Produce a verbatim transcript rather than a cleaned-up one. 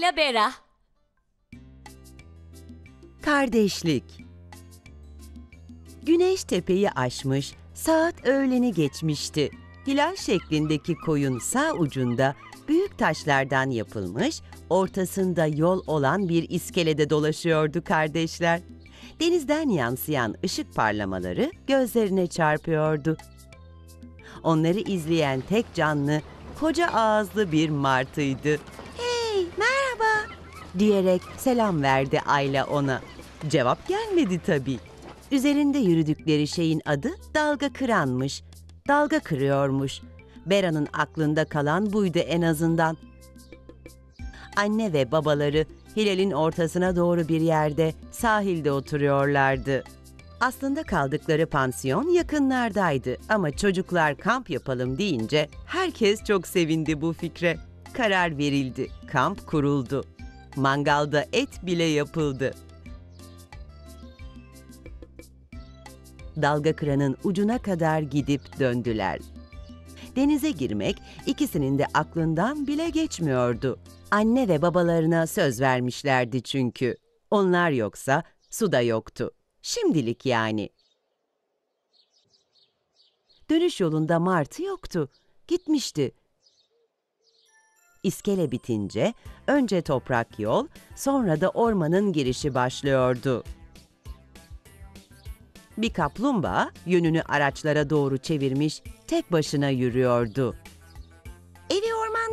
Aya Bera. Kardeşlik. Güneş tepeyi aşmış, saat öğleni geçmişti. Hilal şeklindeki koyun sağ ucunda büyük taşlardan yapılmış, ortasında yol olan bir iskelede dolaşıyordu kardeşler. Denizden yansıyan ışık parlamaları gözlerine çarpıyordu. Onları izleyen tek canlı, koca ağızlı bir martıydı. "Hey, merhaba!" diyerek selam verdi Ayla ona. Cevap gelmedi tabii. Üzerinde yürüdükleri şeyin adı dalga kıranmış. Dalga kırıyormuş. Bera'nın aklında kalan buydu en azından. Anne ve babaları Hilal'in ortasına doğru bir yerde sahilde oturuyorlardı. Aslında kaldıkları pansiyon yakınlardaydı ama çocuklar kamp yapalım deyince herkes çok sevindi bu fikre. Karar verildi, kamp kuruldu. Mangalda et bile yapıldı. Dalga kıranın ucuna kadar gidip döndüler. Denize girmek ikisinin de aklından bile geçmiyordu. Anne ve babalarına söz vermişlerdi çünkü. Onlar yoksa su da yoktu. Şimdilik yani. Dönüş yolunda martı yoktu. Gitmişti. İskele bitince önce toprak yol, sonra da ormanın girişi başlıyordu. Bir kaplumbağa yönünü araçlara doğru çevirmiş, tek başına yürüyordu.